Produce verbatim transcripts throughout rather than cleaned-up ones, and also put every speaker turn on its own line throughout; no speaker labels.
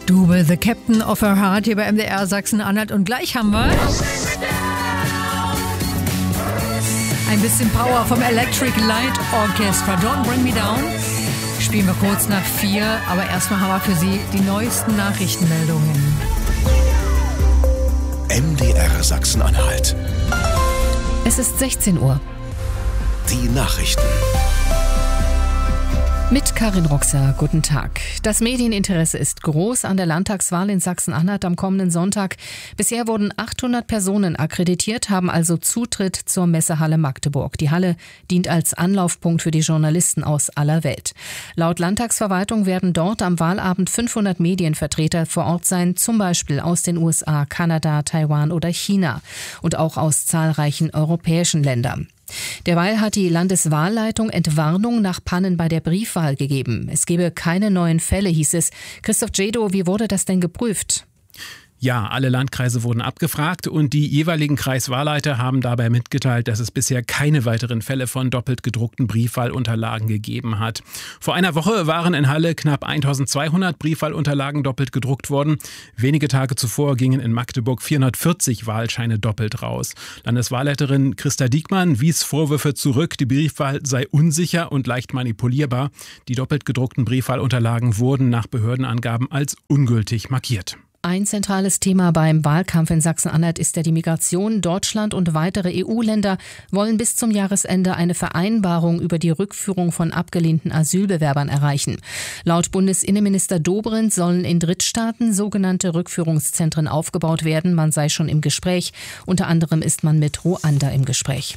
Dube, The Captain of Her Heart hier bei M D R Sachsen-Anhalt. Und gleich haben wir ein bisschen Power vom Electric Light Orchestra. Don't Bring Me Down. Spielen wir kurz nach vier, aber erstmal haben wir für Sie die neuesten Nachrichtenmeldungen.
M D R Sachsen-Anhalt.
Es ist sechzehn Uhr.
Die Nachrichten.
Mit Karin Roxer, guten Tag. Das Medieninteresse ist groß an der Landtagswahl in Sachsen-Anhalt am kommenden Sonntag. Bisher wurden achthundert Personen akkreditiert, haben also Zutritt zur Messehalle Magdeburg. Die Halle dient als Anlaufpunkt für die Journalisten aus aller Welt. Laut Landtagsverwaltung werden dort am Wahlabend fünfhundert Medienvertreter vor Ort sein, zum Beispiel aus den U S A, Kanada, Taiwan oder China und auch aus zahlreichen europäischen Ländern. Derweil hat die Landeswahlleitung Entwarnung nach Pannen bei der Briefwahl gegeben. Es gebe keine neuen Fälle, hieß es. Christoph Djedo, wie wurde das denn geprüft?
Ja, alle Landkreise wurden abgefragt und die jeweiligen Kreiswahlleiter haben dabei mitgeteilt, dass es bisher keine weiteren Fälle von doppelt gedruckten Briefwahlunterlagen gegeben hat. Vor einer Woche waren in Halle knapp eintausendzweihundert Briefwahlunterlagen doppelt gedruckt worden. Wenige Tage zuvor gingen in Magdeburg vierhundertvierzig Wahlscheine doppelt raus. Landeswahlleiterin Christa Diekmann wies Vorwürfe zurück, die Briefwahl sei unsicher und leicht manipulierbar. Die doppelt gedruckten Briefwahlunterlagen wurden nach Behördenangaben als ungültig markiert.
Ein zentrales Thema beim Wahlkampf in Sachsen-Anhalt ist ja die Migration. Deutschland und weitere E U-Länder wollen bis zum Jahresende eine Vereinbarung über die Rückführung von abgelehnten Asylbewerbern erreichen. Laut Bundesinnenminister Dobrindt sollen in Drittstaaten sogenannte Rückführungszentren aufgebaut werden. Man sei schon im Gespräch. Unter anderem ist man mit Ruanda im Gespräch.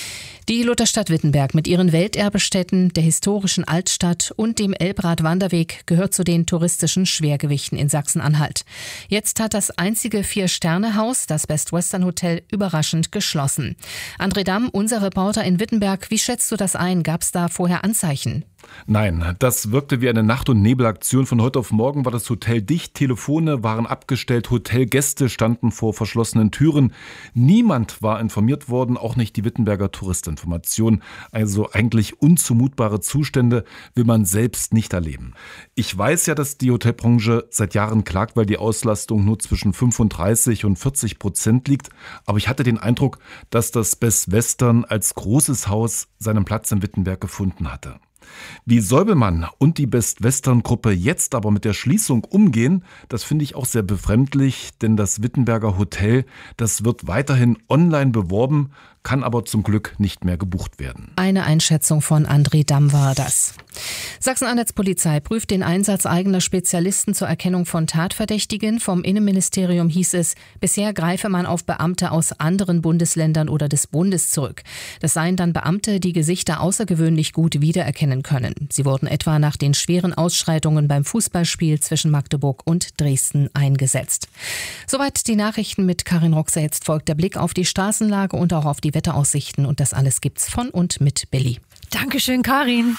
Die Lutherstadt Wittenberg mit ihren Welterbestätten, der historischen Altstadt und dem Elbrad-Wanderweg gehört zu den touristischen Schwergewichten in Sachsen-Anhalt. Jetzt hat das einzige Vier-Sterne-Haus, das Best Western Hotel, überraschend geschlossen. André Damm, unser Reporter in Wittenberg, wie schätzt du das ein? Gab es da vorher Anzeichen?
Nein, das wirkte wie eine Nacht- und Nebelaktion. Von heute auf morgen war das Hotel dicht, Telefone waren abgestellt, Hotelgäste standen vor verschlossenen Türen. Niemand war informiert worden, auch nicht die Wittenberger Touristinformation. Also eigentlich unzumutbare Zustände will man selbst nicht erleben. Ich weiß ja, dass die Hotelbranche seit Jahren klagt, weil die Auslastung nur zwischen fünfunddreißig und vierzig Prozent liegt. Aber ich hatte den Eindruck, dass das Best Western als großes Haus seinen Platz in Wittenberg gefunden hatte. Wie Säubelmann und die Best-Western-Gruppe jetzt aber mit der Schließung umgehen, das finde ich auch sehr befremdlich, denn das Wittenberger Hotel, das wird weiterhin online beworben, kann aber zum Glück nicht mehr gebucht werden.
Eine Einschätzung von André Damm war das. Sachsen-Anhalts Polizei prüft den Einsatz eigener Spezialisten zur Erkennung von Tatverdächtigen. Vom Innenministerium hieß es, bisher greife man auf Beamte aus anderen Bundesländern oder des Bundes zurück. Das seien dann Beamte, die Gesichter außergewöhnlich gut wiedererkennen können. Sie wurden etwa nach den schweren Ausschreitungen beim Fußballspiel zwischen Magdeburg und Dresden eingesetzt. Soweit die Nachrichten mit Karin Roxer. Jetzt folgt der Blick auf die Straßenlage und auch auf die Wetteraussichten, und das alles gibt's von und mit Billy.
Dankeschön, Karin.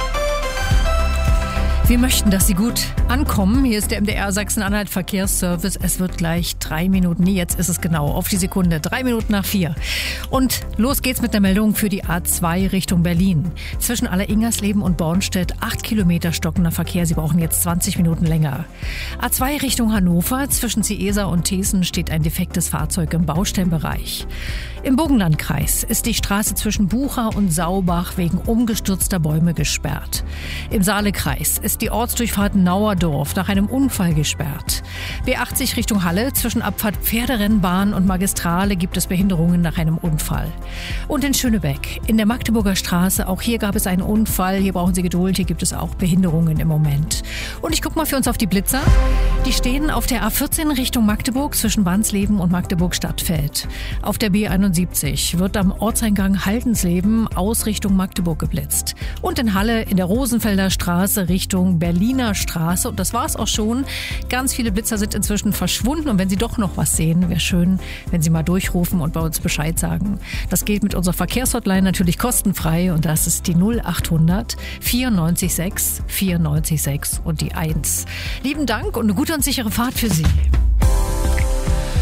Wir möchten, dass Sie gut ankommen. Hier ist der M D R Sachsen-Anhalt Verkehrsservice. Es wird gleich drei Minuten, nee, jetzt ist es genau, auf die Sekunde, drei Minuten nach vier. Und los geht's mit der Meldung für die A zwei Richtung Berlin. Zwischen Alleringersleben und Bornstedt acht Kilometer stockender Verkehr. Sie brauchen jetzt zwanzig Minuten länger. A zwei Richtung Hannover. Zwischen Ciesa und Thesen steht ein defektes Fahrzeug im Baustellenbereich. Im Burgenlandkreis ist die Straße zwischen Bucha und Saubach wegen umgestürzter Bäume gesperrt. Im Saalekreis ist die Ortsdurchfahrt Nauerdorf nach einem Unfall gesperrt. B achtzig Richtung Halle, zwischen Abfahrt Pferderennbahn und Magistrale gibt es Behinderungen nach einem Unfall. Und in Schönebeck, in der Magdeburger Straße, auch hier gab es einen Unfall. Hier brauchen Sie Geduld, hier gibt es auch Behinderungen im Moment. Und ich gucke mal für uns auf die Blitzer. Die stehen auf der A vierzehn Richtung Magdeburg zwischen Wansleben und Magdeburg-Stadtfeld. Auf der B einundsiebzig wird am Ortseingang Haldensleben aus Richtung Magdeburg geblitzt. Und in Halle in der Rosenfelder Straße Richtung Berliner Straße. Und das war's auch schon. Ganz viele Blitzer sind inzwischen verschwunden. Und wenn Sie doch noch was sehen, wäre schön, wenn Sie mal durchrufen und bei uns Bescheid sagen. Das geht mit unserer Verkehrshotline natürlich kostenfrei. Und das ist die null achthundert vierundneunzig sechs vierundneunzig sechs und die eins. Lieben Dank und eine gute und sichere Fahrt für Sie.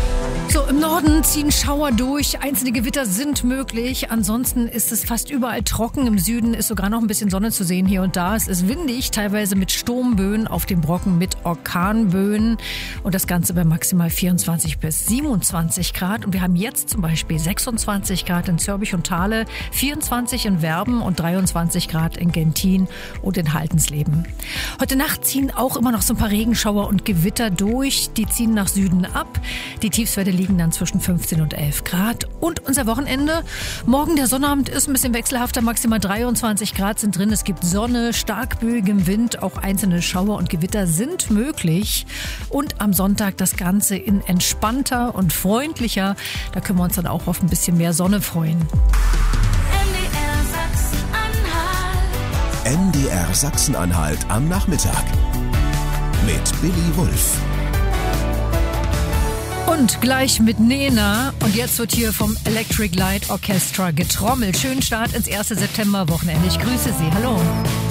So, im Norden ziehen Schauer durch, einzelne Gewitter sind möglich, ansonsten ist es fast überall trocken, im Süden ist sogar noch ein bisschen Sonne zu sehen hier und da. Es ist windig, teilweise mit Sturmböen, auf dem Brocken mit Orkanböen und das Ganze bei maximal vierundzwanzig bis siebenundzwanzig Grad und wir haben jetzt zum Beispiel sechsundzwanzig Grad in Zörbich und Thale, vierundzwanzig in Werben und dreiundzwanzig Grad in Gentin und in Haltensleben. Heute Nacht ziehen auch immer noch so ein paar Regenschauer und Gewitter durch, die ziehen nach Süden ab, die Tiefstwerte liegen dann zwischen fünfzehn und elf Grad. Und unser Wochenende, morgen der Sonnabend ist ein bisschen wechselhafter, maximal dreiundzwanzig Grad sind drin. Es gibt Sonne, stark böigem Wind, auch einzelne Schauer und Gewitter sind möglich. Und am Sonntag das Ganze in entspannter und freundlicher. Da können wir uns dann auch auf ein bisschen mehr Sonne freuen.
N D R Sachsen-Anhalt am Nachmittag mit Billy Wulff.
Und gleich mit Nena. Und jetzt wird hier vom Electric Light Orchestra getrommelt. Schönen Start ins erste September-Wochenende. Ich grüße Sie. Hallo.